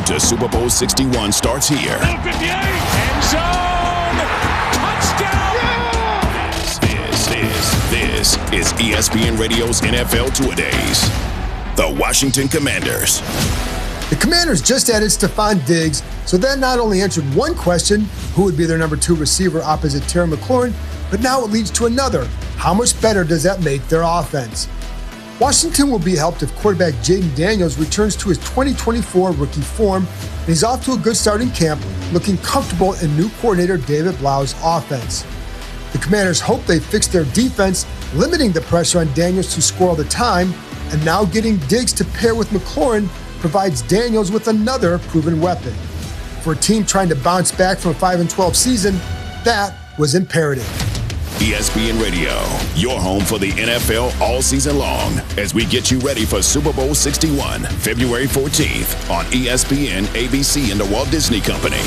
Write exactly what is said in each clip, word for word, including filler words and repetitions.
to Super Bowl sixty-one starts here. End zone! Touchdown! This, this, this is E S P N Radio's N F L Two-A-Days. The Washington Commanders. The Commanders just added Stephon Diggs, so that not only answered one question, who would be their number two receiver opposite Terry McLaurin, but now it leads to another. How much better does that make their offense? Washington will be helped if quarterback Jayden Daniels returns to his twenty twenty-four rookie form, and he's off to a good start in camp, looking comfortable in new coordinator David Blau's offense. The Commanders hope they fix their defense, limiting the pressure on Daniels to score all the time, and now getting Diggs to pair with McLaurin provides Daniels with another proven weapon. For a team trying to bounce back from a five and twelve season, that was imperative. E S P N Radio, your home for the N F L all season long, as we get you ready for Super Bowl sixty-one, February fourteenth on E S P N, A B C, and the Walt Disney Company.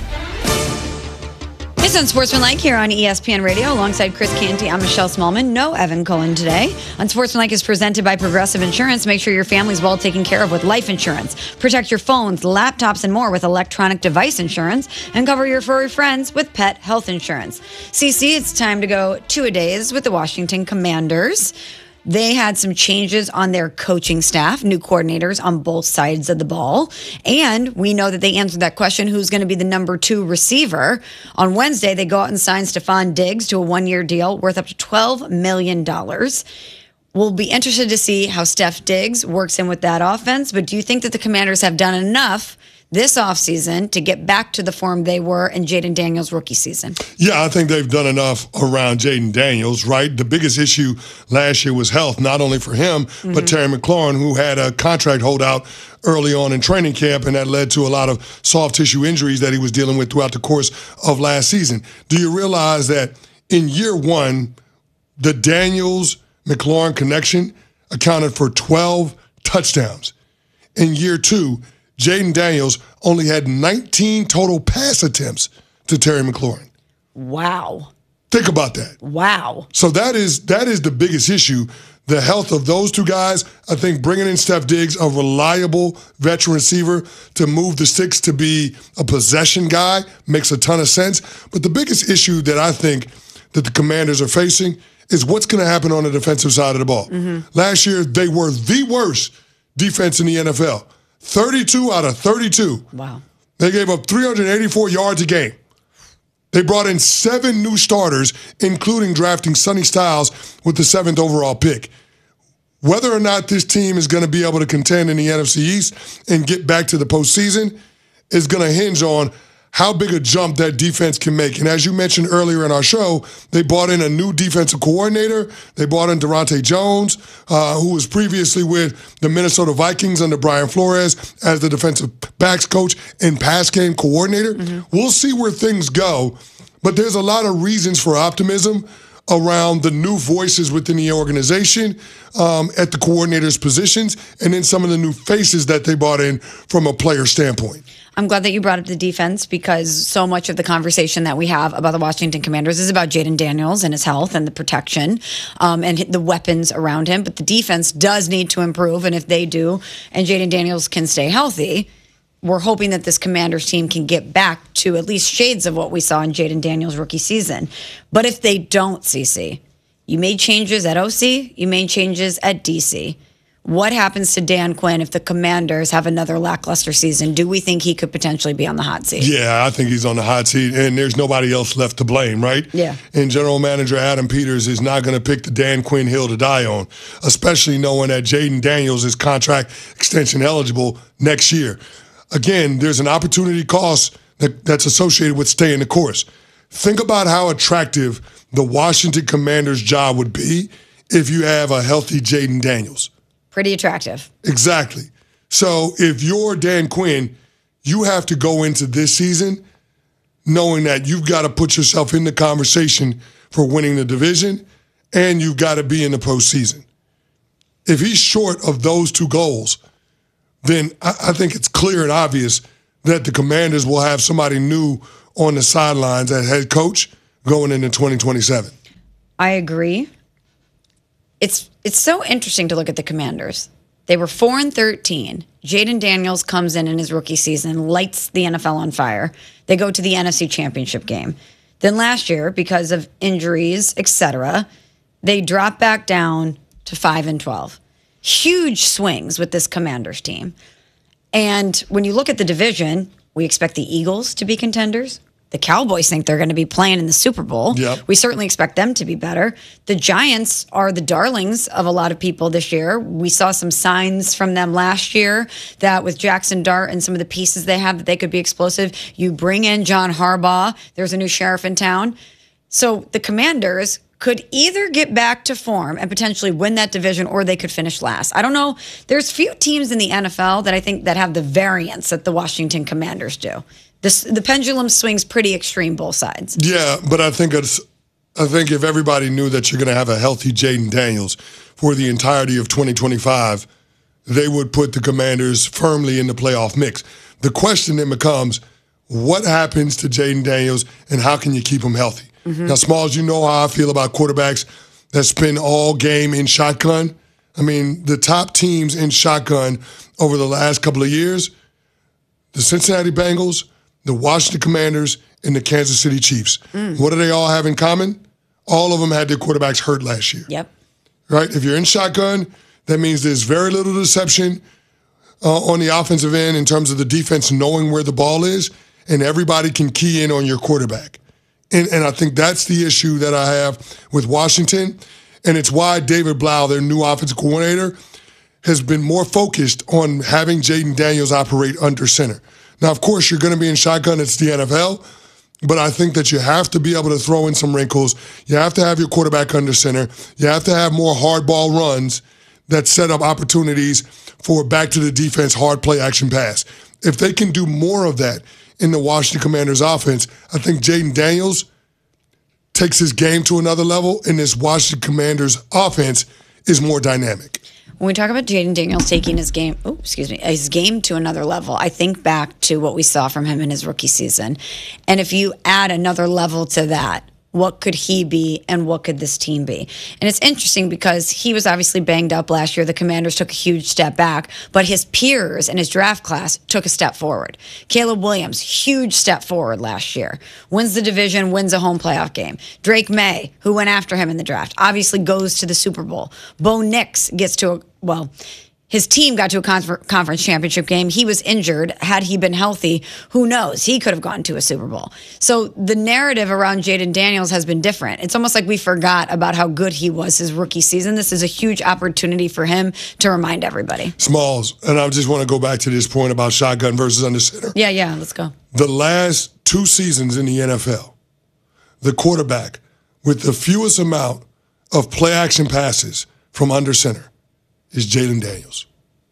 It's Unsportsmanlike here on E S P N Radio alongside Chris Canty. I'm Michelle Smallman. No Evan Cohen today. Unsportsmanlike is presented by Progressive Insurance. Make sure your family's well taken care of with life insurance. Protect your phones, laptops, and more with electronic device insurance. And cover your furry friends with pet health insurance. C C, it's time to go two-a-days with the Washington Commanders. They had some changes on their coaching staff, new coordinators on both sides of the ball. And we know that they answered that question, who's going to be the number two receiver. On Wednesday, they go out and sign Stephon Diggs to a one-year deal worth up to twelve million dollars. We'll be interested to see how Steph Diggs works in with that offense. But do you think that the Commanders have done enough this offseason to get back to the form they were in Jayden Daniels' rookie season? Yeah, I think they've done enough around Jayden Daniels, right? The biggest issue last year was health, not only for him, mm-hmm. but Terry McLaurin, who had a contract holdout early on in training camp, and that led to a lot of soft tissue injuries that he was dealing with throughout the course of last season. Do you realize that in year one, the Daniels-McLaurin connection accounted for twelve touchdowns? In year two, Jayden Daniels only had nineteen total pass attempts to Terry McLaurin. Wow. Think about that. Wow. So that is that is the biggest issue. The health of those two guys. I think bringing in Steph Diggs, a reliable veteran receiver, to move the sticks to be a possession guy makes a ton of sense. But the biggest issue that I think that the Commanders are facing is what's going to happen on the defensive side of the ball. Mm-hmm. Last year, they were the worst defense in the N F L. thirty-two out of thirty-two. Wow. They gave up three hundred eighty-four yards a game. They brought in seven new starters, including drafting Sonny Styles with the seventh overall pick. Whether or not this team is going to be able to contend in the N F C East and get back to the postseason is going to hinge on how big a jump that defense can make. And as you mentioned earlier in our show, they brought in a new defensive coordinator. They brought in Durante Jones, uh, who was previously with the Minnesota Vikings under Brian Flores as the defensive backs coach and pass game coordinator. Mm-hmm. We'll see where things go, but there's a lot of reasons for optimism around the new voices within the organization um, at the coordinator's positions, and then some of the new faces that they brought in from a player standpoint. I'm glad that you brought up the defense, because so much of the conversation that we have about the Washington Commanders is about Jayden Daniels and his health and the protection um, and the weapons around him. But the defense does need to improve, and if they do and Jayden Daniels can stay healthy, we're hoping that this Commanders team can get back to at least shades of what we saw in Jayden Daniels' rookie season. But if they don't, CeCe, you made changes at O C, you made changes at D C. What happens to Dan Quinn if the Commanders have another lackluster season? Do we think he could potentially be on the hot seat? Yeah, I think he's on the hot seat, and there's nobody else left to blame, right? Yeah. And General Manager Adam Peters is not going to pick the Dan Quinn hill to die on, especially knowing that Jayden Daniels is contract extension eligible next year. Again, there's an opportunity cost that, that's associated with staying the course. Think about how attractive the Washington Commanders' job would be if you have a healthy Jayden Daniels. Pretty attractive. Exactly. So if you're Dan Quinn, you have to go into this season knowing that you've got to put yourself in the conversation for winning the division, and you've got to be in the postseason. If he's short of those two goals, then I, I think it's clear and obvious that the Commanders will have somebody new on the sidelines as head coach going into twenty twenty-seven. I agree. It's it's so interesting to look at the Commanders. They were four and thirteen. Jaden Daniels comes in in his rookie season, lights the N F L on fire. They go to the N F C Championship game. Then last year, because of injuries, et cetera, they drop back down to five and twelve. Huge swings with this Commanders team. And when you look at the division, we expect the Eagles to be contenders. The Cowboys think they're going to be playing in the Super Bowl. Yep. We certainly expect them to be better. The Giants are the darlings of a lot of people this year. We saw some signs from them last year that with Jackson Dart and some of the pieces they have that they could be explosive. You bring in John Harbaugh. There's a new sheriff in town. So the Commanders could either get back to form and potentially win that division, or they could finish last. I don't know. There's few teams in the N F L that I think that have the variance that the Washington Commanders do. This, the pendulum swings pretty extreme both sides. Yeah, but I think it's. I think if everybody knew that you're going to have a healthy Jaden Daniels for the entirety of twenty twenty-five, they would put the Commanders firmly in the playoff mix. The question then becomes, what happens to Jaden Daniels and how can you keep him healthy? Mm-hmm. Now, Smalls, you know how I feel about quarterbacks that spend all game in shotgun. I mean, the top teams in shotgun over the last couple of years, the Cincinnati Bengals, the Washington Commanders, and the Kansas City Chiefs. Mm. What do they all have in common? All of them had their quarterbacks hurt last year. Yep. Right? If you're in shotgun, that means there's very little deception uh, on the offensive end in terms of the defense knowing where the ball is, and everybody can key in on your quarterback. And, and I think that's the issue that I have with Washington, and it's why David Blau, their new offensive coordinator, has been more focused on having Jaden Daniels operate under center. Now, of course, you're going to be in shotgun. It's the N F L. But I think that you have to be able to throw in some wrinkles. You have to have your quarterback under center. You have to have more hard ball runs that set up opportunities for back to the defense, hard play action pass. If they can do more of that in the Washington Commanders offense, I think Jaden Daniels takes his game to another level, and this Washington Commanders offense is more dynamic. When we talk about Jaden Daniels taking his game, oh, excuse me, his game to another level, I think back to what we saw from him in his rookie season. And if you add another level to that, what could he be and what could this team be? And it's interesting because he was obviously banged up last year. The Commanders took a huge step back, but his peers in his draft class took a step forward. Caleb Williams, huge step forward last year. Wins the division, wins a home playoff game. Drake May, who went after him in the draft, obviously goes to the Super Bowl. Bo Nix gets to a, well, his team got to a confer- conference championship game. He was injured. Had he been healthy, who knows? He could have gone to a Super Bowl. So the narrative around Jaden Daniels has been different. It's almost like we forgot about how good he was his rookie season. This is a huge opportunity for him to remind everybody. Smalls, and I just want to go back to this point about shotgun versus under center. Yeah, yeah, let's go. The last two seasons in the N F L, the quarterback with the fewest amount of play action passes from under center is Jaden Daniels.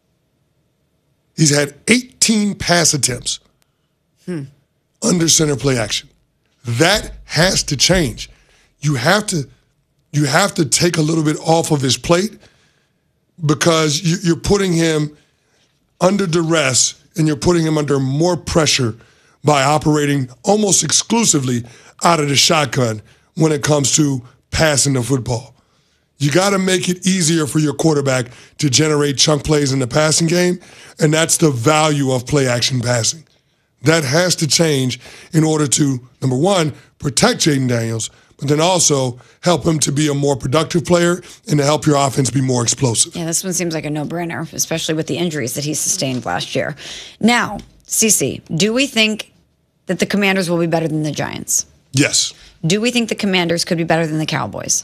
He's had eighteen pass attempts hmm. under center play action. That has to change. You have to, you have to take a little bit off of his plate because you, you're putting him under duress and you're putting him under more pressure by operating almost exclusively out of the shotgun when it comes to passing the football. You got to make it easier for your quarterback to generate chunk plays in the passing game, and that's the value of play-action passing. That has to change in order to, number one, protect Jaden Daniels, but then also help him to be a more productive player and to help your offense be more explosive. Yeah, this one seems like a no-brainer, especially with the injuries that he sustained last year. Now, Cece, do we think that the Commanders will be better than the Giants? Yes. Do we think the Commanders could be better than the Cowboys?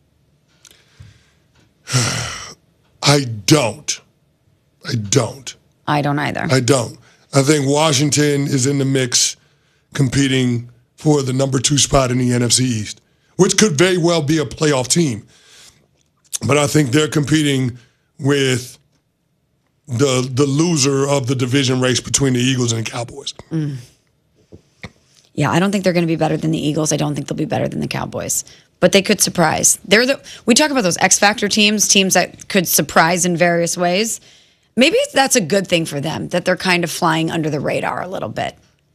I don't. I don't. I don't either. I don't. I think Washington is in the mix competing for the number two spot in the N F C East, which could very well be a playoff team. But I think they're competing with the the loser of the division race between the Eagles and the Cowboys. Mm. Yeah, I don't think they're going to be better than the Eagles. I don't think they'll be better than the Cowboys. But they could surprise. They're the we talk about those X Factor teams, teams that could surprise in various ways. Maybe that's a good thing for them, that they're kind of flying under the radar a little bit.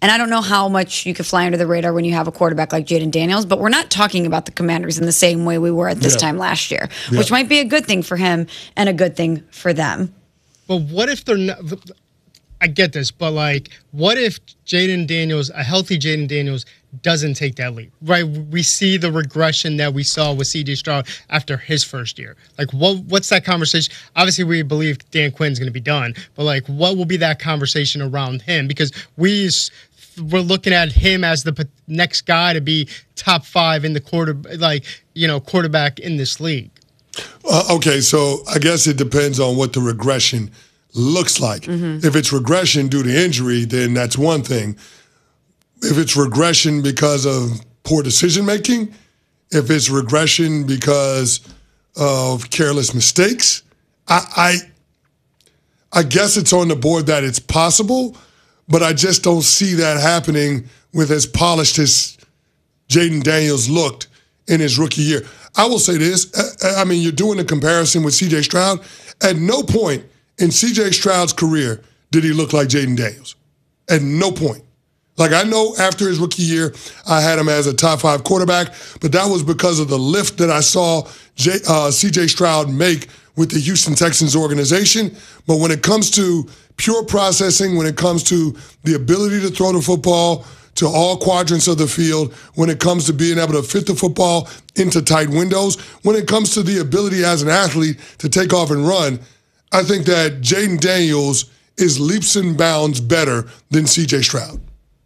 And I don't know how much you could fly under the radar when you have a quarterback like Jayden Daniels, but we're not talking about the Commanders in the same way we were at this yeah. time last year, yeah. which might be a good thing for him and a good thing for them. But what if they're not... I get this, but, like, what if Jayden Daniels, a healthy Jayden Daniels, doesn't take that leap, right? We see the regression that we saw with C J Stroud after his first year. Like, what what's that conversation? Obviously, we believe Dan Quinn's going to be done, but, like, what will be that conversation around him? Because we, we're looking at him as the next guy to be top five in the quarter, like, you know, quarterback in this league. Uh, okay, so I guess it depends on what the regression looks like. Mm-hmm. If it's regression due to injury, then that's one thing. If it's regression because of poor decision-making, if it's regression because of careless mistakes, I, I, I guess it's on the board that it's possible, but I just don't see that happening with as polished as Jayden Daniels looked in his rookie year. I will say this. I mean, you're doing a comparison with C J Stroud. At no point in C J Stroud's career did he look like Jayden Daniels. At no point. Like, I know after his rookie year, I had him as a top five quarterback, but that was because of the lift that I saw J, uh, C J Stroud make with the Houston Texans organization. But when it comes to pure processing, when it comes to the ability to throw the football to all quadrants of the field, when it comes to being able to fit the football into tight windows, when it comes to the ability as an athlete to take off and run, I think that Jayden Daniels is leaps and bounds better than C J Stroud.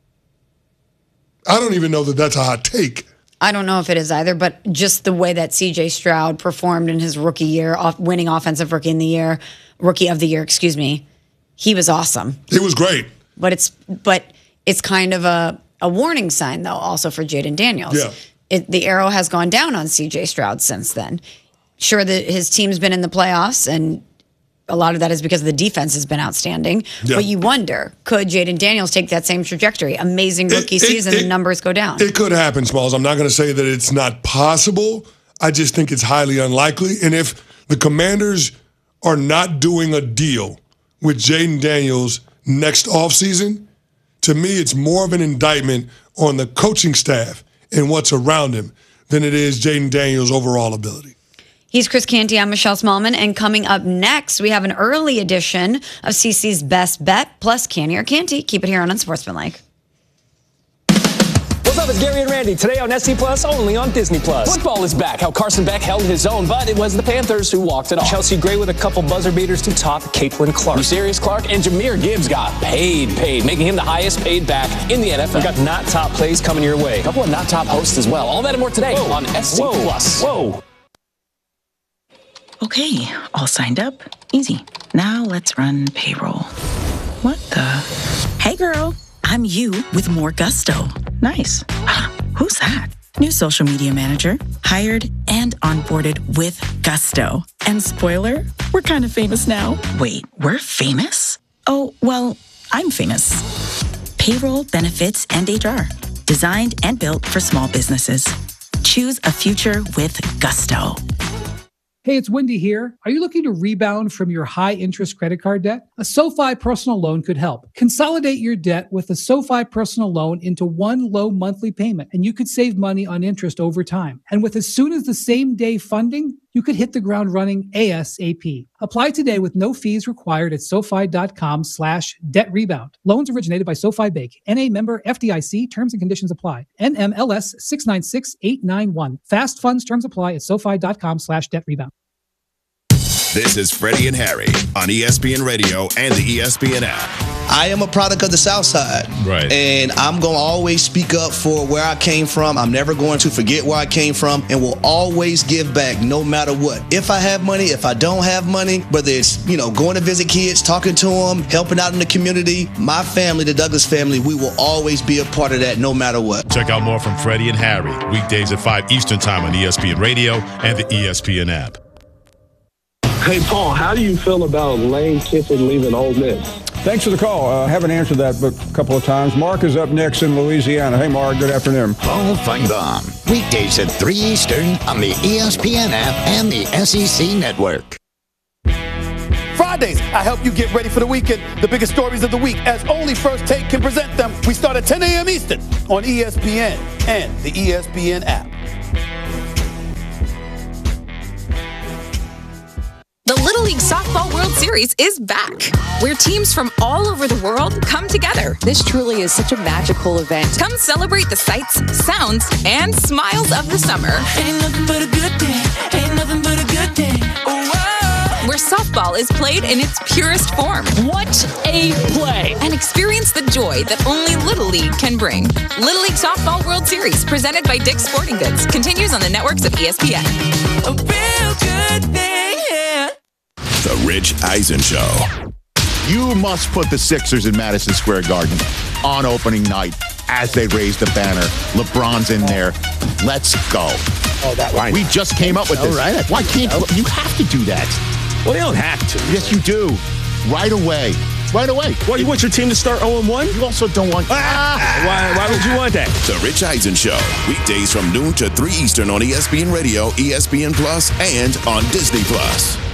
I don't even know that that's a hot take. I don't know if it is either, but just the way that C J Stroud performed in his rookie year, off winning offensive rookie in the year, rookie of the year, excuse me, he was awesome. He was great. But it's but it's kind of a, a warning sign, though, also for Jayden Daniels. Yeah. It, the arrow has gone down on C J Stroud since then. Sure, that his team's been in the playoffs, and a lot of that is because the defense has been outstanding. Yeah. But you wonder, could Jayden Daniels take that same trajectory? Amazing rookie it, it, season, it, the numbers go down. It could happen, Smalls. I'm not going to say that it's not possible. I just think it's highly unlikely. And if the Commanders are not doing a deal with Jayden Daniels next offseason, to me, it's more of an indictment on the coaching staff and what's around him than it is Jayden Daniels' overall ability. He's Chris Canty. I'm Michelle Smallman. And coming up next, we have an early edition of C C's Best Bet plus Canty or Canty. Keep it here on Unsportsmanlike. What's up? It's Gary and Randy. Today on S C Plus, only on Disney Plus. Football is back. How Carson Beck held his own, but it was the Panthers who walked it off. Chelsea Gray with a couple buzzer beaters to top Caitlin Clark. Sirius Clark and Jahmyr Gibbs got paid, paid, making him the highest paid back in the N F L. We got not top plays coming your way. A couple of not top hosts as well. All that and more today Whoa. on S C Whoa. Plus. Whoa. Okay, all signed up. Easy. Now let's run payroll. What the? Hey girl, I'm you with more gusto. Nice. Who's that? New social media manager, hired and onboarded with gusto. And spoiler, we're kind of famous now. Wait, we're famous? Oh, well, I'm famous. Payroll, benefits, and H R. Designed and built for small businesses. Choose a future with gusto. Hey, it's Wendy here. Are you looking to rebound from your high-interest credit card debt? A SoFi personal loan could help. Consolidate your debt with a SoFi personal loan into one low monthly payment, and you could save money on interest over time. And with as soon as the same day funding, you could hit the ground running ASAP. Apply today with no fees required at SoFi.com slash debt rebound. Loans originated by SoFi Bank. N A member F D I C. Terms and conditions apply. N M L S six nine six eight nine one. Fast funds terms apply at SoFi.com slash debt rebound. This is Freddie and Harry on E S P N Radio and the E S P N app. I am a product of the South Side. Right. And I'm going to always speak up for where I came from. I'm never going to forget where I came from and will always give back no matter what. If I have money, if I don't have money, whether it's, you know, going to visit kids, talking to them, helping out in the community, my family, the Douglas family, we will always be a part of that no matter what. Check out more from Freddie and Harry weekdays at five Eastern Time on E S P N Radio and the E S P N app. Hey, Paul, how do you feel about Lane Kiffin leaving Ole Miss? Thanks for the call. I uh, haven't answered that but a couple of times. Mark is up next in Louisiana. Hey, Mark, good afternoon. Paul Feinbaum, weekdays at three Eastern on the E S P N app and the S E C Network. Friday Fridays, I help you get ready for the weekend. The biggest stories of the week, as only First Take can present them. We start at ten a.m. Eastern on E S P N and the E S P N app. The Little League Softball World Series is back, where teams from all over the world come together. This truly is such a magical event. Come celebrate the sights, sounds, and smiles of the summer. Ain't nothing but a good day. Ain't nothing but a good day. Oh, wow. Where softball is played in its purest form. What a play! And experience the joy that only Little League can bring. Little League Softball World Series, presented by Dick's Sporting Goods, continues on the networks of E S P N. A real good thing, yeah. The Rich Eisen Show. You must put the Sixers in Madison Square Garden on opening night as they raise the banner. LeBron's in there. Let's go. Oh, that line. We just came up with this. All right. Why can't you? You have to do that. Well, you don't have to. Yes, you do. Right away. Right away. Well, you want your team to start oh and one? You also don't want... Ah, why, why would you want that? The Rich Eisen Show. Weekdays from noon to three Eastern on E S P N Radio, E S P N Plus, and on Disney Plus.